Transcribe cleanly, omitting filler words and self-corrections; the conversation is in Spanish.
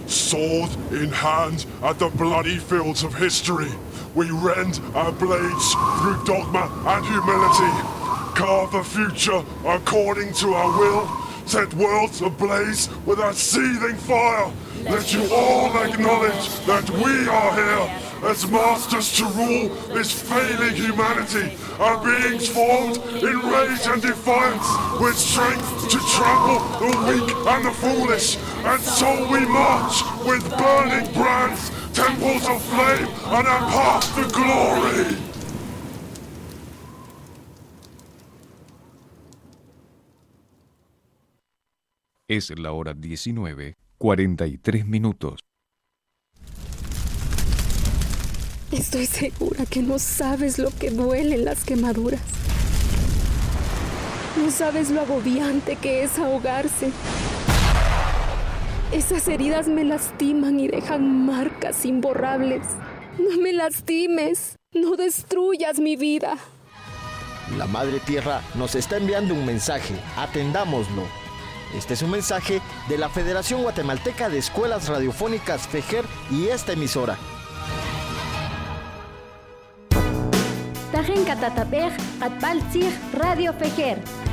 Sword in hand at the bloody fields of history, we rend our blades through dogma and humility. Carve a future according to our will. Set worlds ablaze with our seething fire. Let you all acknowledge that we are here as masters to rule this failing humanity. Our beings formed in rage and defiance, with strength to trample the weak and the foolish. And so we march with burning brands, temples of flame, and our path to glory. Es la hora 19:43. Estoy segura que no sabes lo que duelen las quemaduras. No sabes lo agobiante que es ahogarse. Esas heridas me lastiman y dejan marcas imborrables. No me lastimes, no destruyas mi vida. La Madre Tierra nos está enviando un mensaje, atendámoslo. Este es un mensaje de la Federación Guatemalteca de Escuelas Radiofónicas FEJER y esta emisora. Tajen Catatapej, Atpaltzig, Radio FEJER.